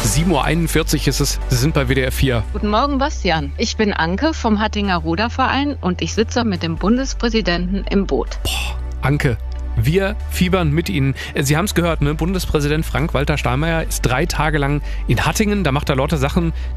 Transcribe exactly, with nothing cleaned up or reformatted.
sieben Uhr einundvierzig ist es, Sie sind bei W D R vier. Guten Morgen, Bastian. Ich bin Anke vom Hattinger Ruderverein und ich sitze mit dem Bundespräsidenten im Boot. Boah, Anke, wir fiebern mit Ihnen. Sie haben es gehört, ne? Bundespräsident Frank-Walter Steinmeier ist drei Tage lang in Hattingen. Da macht er lauter Sachen,